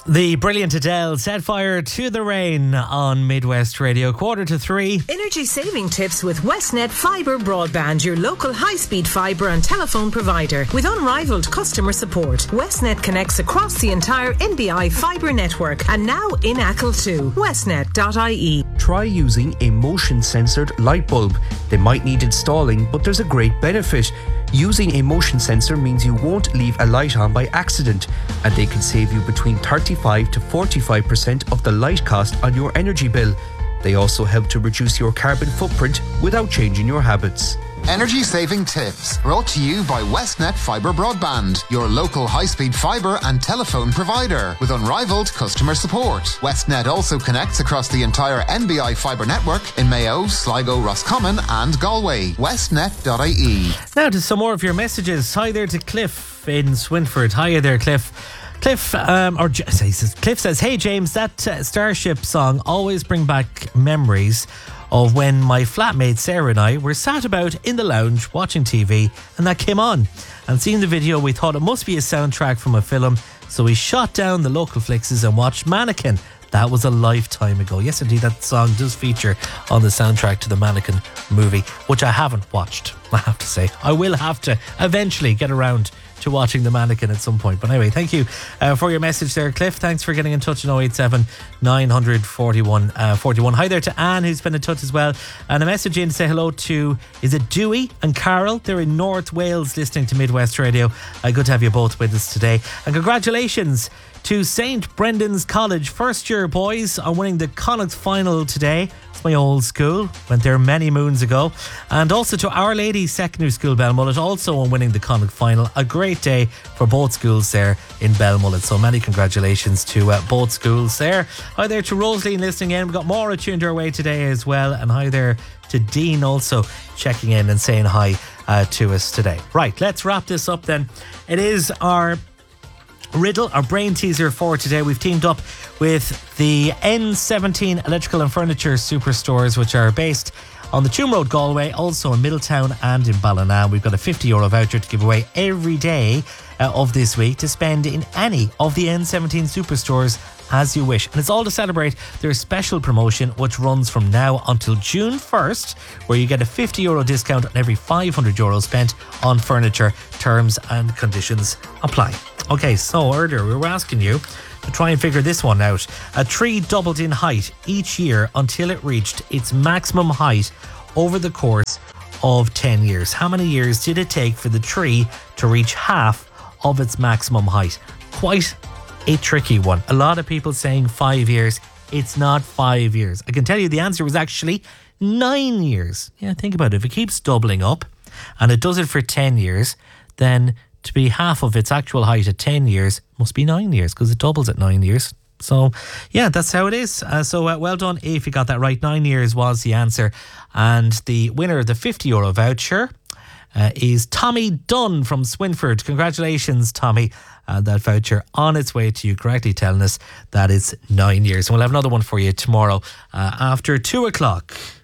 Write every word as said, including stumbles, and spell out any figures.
The brilliant Adele set fire to the rain on Midwest Radio. Quarter to three. Energy saving tips with Westnet Fibre Broadband, your local high-speed fibre and telephone provider. With unrivaled customer support, Westnet connects across the entire N B I fibre network and now in Achill too. westnet dot I E. Try using a motion-censored light bulb. They might need installing, but there's a great benefit. Using a motion sensor means you won't leave a light on by accident, and they can save you between thirty-five to forty-five percent of the light cost on your energy bill. They also help to reduce your carbon footprint without changing your habits. Energy saving tips brought to you by Westnet Fibre Broadband, your local high-speed fibre and telephone provider with unrivaled customer support. Westnet also connects across the entire N B I fibre network in Mayo, Sligo, Roscommon and Galway. westnet dot I E. Now to some more of your messages. Hi there to Cliff in Swinford. Hi there, Cliff. Cliff, um, or says, Cliff says, "Hey James, that uh, Starship song always bring back memories of when my flatmate Sarah and I were sat about in the lounge watching T V, and that came on. And seeing the video, we thought it must be a soundtrack from a film, so we shot down the local flicks and watched Mannequin. That was a lifetime ago." Yes, indeed, that song does feature on the soundtrack to the Mannequin movie, which I haven't watched, I have to say. I will have to eventually get around to watching the Mannequin at some point. But anyway, thank you uh, for your message there, Cliff. Thanks for getting in touch on oh eight seven, nine forty-one, forty-one. Hi there to Anne, who's been in touch as well. And a message in to say hello to, is it Dewey and Carol? They're in North Wales listening to Midwest Radio. Uh, good to have you both with us today. And congratulations to Saint Brendan's College first year boys on winning the Connacht final today. It's my old school, went there many moons ago. And also to Our Lady Secondary School Belmullet, also on winning the Connacht final. A great day for both schools there in Belmullet, so many congratulations to uh, both schools there. Hi there to Rosaline listening in. We've got Maura tuned our way today as well, and hi there to Dean also checking in and saying hi uh, to us today. Right, let's wrap this up then. It is our riddle, our brain teaser for today. We've teamed up with the N seventeen Electrical and Furniture Superstores, which are based on the Tuam Road, Galway, also in Middletown and in Ballina. We've got a fifty euro voucher to give away every day uh, of this week to spend in any of the N seventeen Superstores as you wish. And it's all to celebrate their special promotion, which runs from now until June first, where you get a fifty euro discount on every five hundred euro spent on furniture. Terms and conditions apply. Okay, so earlier we were asking you to try and figure this one out. A tree doubled in height each year until it reached its maximum height over the course of ten years. How many years did it take for the tree to reach half of its maximum height? Quite a tricky one. A lot of people saying five years. It's not five years. I can tell you the answer was actually nine years. Yeah, think about it. If it keeps doubling up and it does it for ten years, then to be half of its actual height at ten years must be nine years because it doubles at nine years. So, yeah, that's how it is. Uh, so, uh, well done if you got that right. Nine years was the answer. And the winner of the fifty euro voucher uh, is Tommy Dunn from Swinford. Congratulations, Tommy. Uh, that voucher on its way to you, correctly telling us that it's nine years. And we'll have another one for you tomorrow uh, after two o'clock.